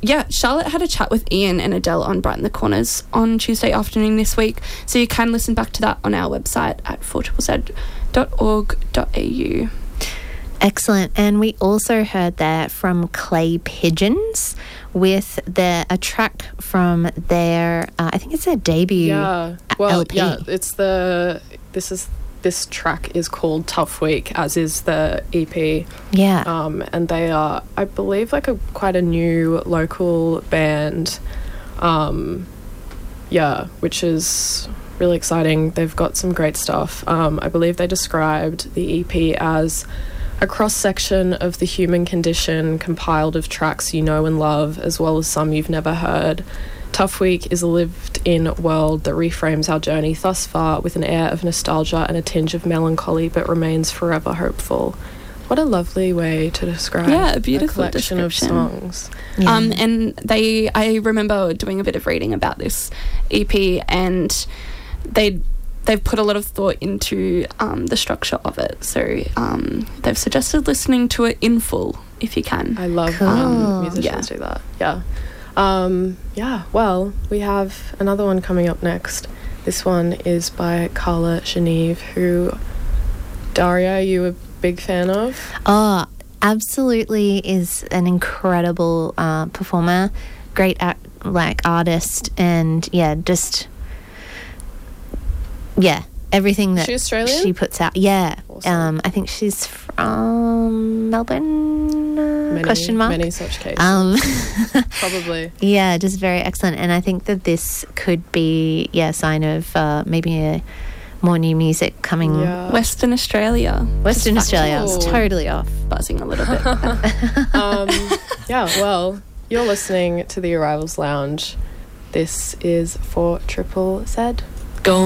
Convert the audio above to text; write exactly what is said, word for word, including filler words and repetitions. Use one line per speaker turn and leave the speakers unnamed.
yeah, Charlotte had a chat with Ian and Adele on Brighten the Corners on Tuesday afternoon this week, so you can listen back to that on our website at four Z Z dot org dot a u.
Excellent. And we also heard there from Clay Pigeons with their a track from their, uh, I think it's their debut
yeah. Well,
L P.
yeah, it's the, this is, this track is called Tough Week, as is the E P.
Yeah.
Um, and they are, I believe, like a quite a new local band. Um, yeah, which is really exciting. They've got some great stuff. Um, I believe they described the E P as a cross-section of the human condition compiled of tracks you know and love, as well as some you've never heard. Tough Week is a lived-in world that reframes our journey thus far with an air of nostalgia and a tinge of melancholy, but remains forever hopeful. What a lovely way to describe
Yeah, a beautiful
a collection
description.
of songs.
Yeah.
Um, and they, I remember doing a bit of reading about this E P, and they they've put a lot of thought into um, the structure of it. So um, they've suggested listening to it in full if you can.
I love
Cool.
when musicians
Yeah.
do that. Yeah. Um, yeah, well, we have another one coming up next. This one is by Carla Geneve, who, Daria, you a big fan of?
Oh, absolutely is an incredible uh, performer, great act, like artist, and yeah, just yeah, everything that
She Australian?
she puts out. Yeah,
Awesome.
um, I think she's from Melbourne. Uh,
Many,
question mark.
Many such cases.
Um,
Probably.
yeah, just very excellent, and I think that this could be yeah a sign of uh, maybe a more new music coming.
Yeah.
Western Australia.
Western
Just
Australia,
factual.
it's totally off.
buzzing a little bit.
um, yeah, well, you're listening to the Arrivals Lounge. This is for Triple Z.